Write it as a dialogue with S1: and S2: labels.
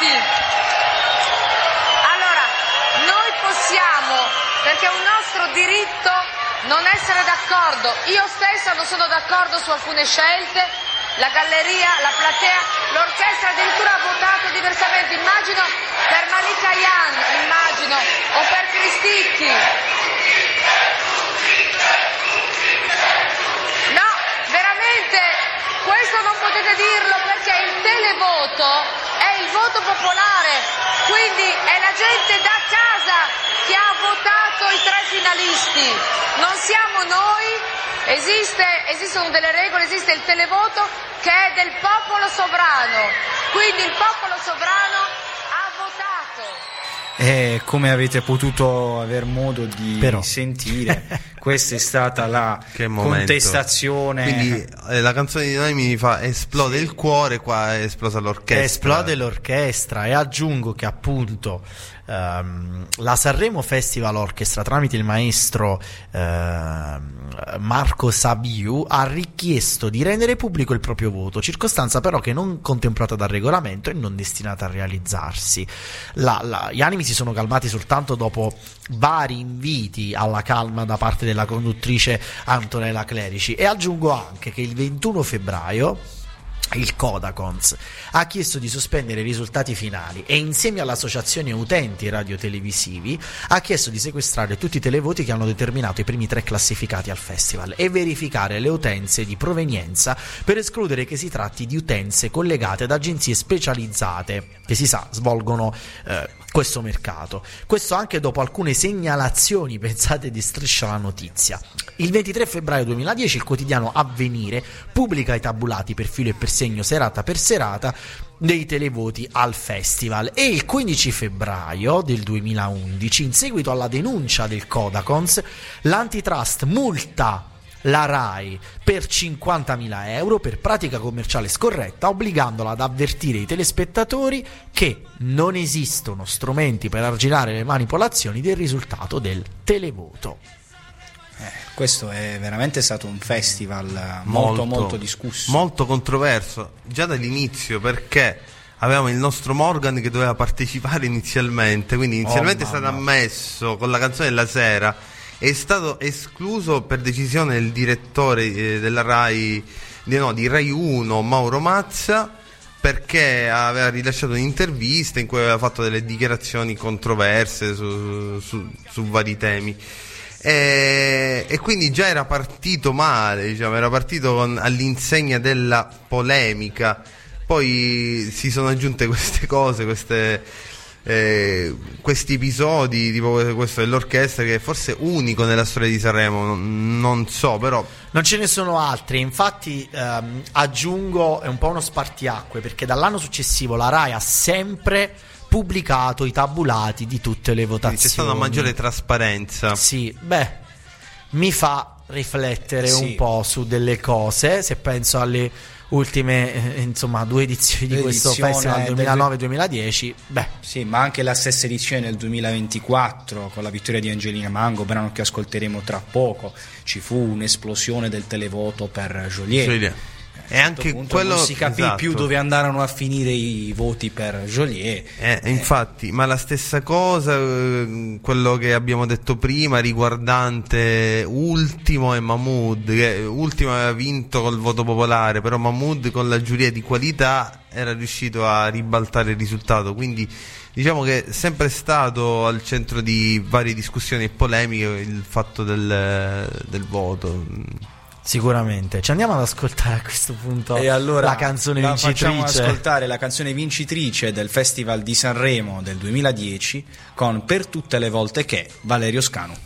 S1: finalisti. Allora, noi possiamo, perché è un nostro diritto, non essere d'accordo. Io stessa non sono d'accordo su alcune scelte, la galleria, la platea, l'orchestra addirittura ha votato diversamente, immagino per Malika Ayane, immagino, o per Cristicchi. No, veramente, questo non potete dirlo perché il televoto è il voto popolare, quindi è la gente da casa che ha votato i 3 finalisti, non siamo noi, esistono delle regole, esiste il televoto che è del popolo sovrano, quindi il popolo sovrano ha votato.
S2: E come avete potuto aver modo di sentire, questa è stata la contestazione. Quindi
S3: la canzone di Noemi mi fa esplode il cuore, qua è esplosa l'orchestra.
S4: Esplode l'orchestra, e aggiungo che appunto la Sanremo Festival Orchestra tramite il maestro Marco Sabiu ha richiesto di rendere pubblico il proprio voto, circostanza però che non contemplata dal regolamento e non destinata a realizzarsi. Gli animi si sono calmati soltanto dopo vari inviti alla calma da parte della conduttrice Antonella Clerici, e aggiungo anche che il 21 febbraio il Codacons ha chiesto di sospendere i risultati finali e insieme all'associazione utenti radiotelevisivi ha chiesto di sequestrare tutti i televoti che hanno determinato i primi 3 classificati al festival e verificare le utenze di provenienza per escludere che si tratti di utenze collegate ad agenzie specializzate che si sa svolgono questo mercato. Questo anche dopo alcune segnalazioni, pensate, di Striscia la Notizia. Il 23 febbraio 2010 il quotidiano Avvenire pubblica i tabulati per filo e per segno serata per serata dei televoti al festival, e il 15 febbraio del 2011, in seguito alla denuncia del Codacons, l'antitrust multa la RAI per 50.000 euro per pratica commerciale scorretta, obbligandola ad avvertire i telespettatori che non esistono strumenti per arginare le manipolazioni del risultato del televoto.
S2: Questo è veramente stato un festival molto discusso,
S3: molto controverso già dall'inizio, perché avevamo il nostro Morgan che doveva partecipare inizialmente, quindi inizialmente è stato ammesso con la canzone della sera, è stato escluso per decisione del direttore della RAI, di Rai 1, Mauro Mazza, perché aveva rilasciato un'intervista in cui aveva fatto delle dichiarazioni controverse su vari temi. E quindi già era partito male, era partito all'insegna della polemica. Poi si sono aggiunte queste cose, questi episodi, tipo questo dell'orchestra, che è forse unico nella storia di Sanremo, non so, però
S4: non ce ne sono altri. Infatti aggiungo, è un po' uno spartiacque, perché dall'anno successivo la RAI ha sempre pubblicato i tabulati di tutte le votazioni.
S3: C'è stata una maggiore trasparenza.
S4: Sì, mi fa riflettere un po' su delle cose, se penso alle ultime 2 edizioni di questo festival, 2009-2010.
S2: Sì, ma anche la stessa edizione del 2024 con la vittoria di Angelina Mango, brano che ascolteremo tra poco, ci fu un'esplosione del televoto per Joliet.
S3: E anche quello
S2: non si capì più dove andarono a finire i voti per Joliet.
S3: Infatti, ma la stessa cosa, quello che abbiamo detto prima riguardante Ultimo e Mahmood, che Ultimo aveva vinto col voto popolare, però Mahmood con la giuria di qualità era riuscito a ribaltare il risultato, quindi diciamo che è sempre stato al centro di varie discussioni e polemiche il fatto del voto.
S4: Sicuramente. Ci andiamo ad ascoltare a questo punto
S2: e allora
S4: la canzone vincitrice.
S2: Facciamo ascoltare la canzone vincitrice del Festival di Sanremo del 2010 con Per tutte le volte che, Valerio Scanu.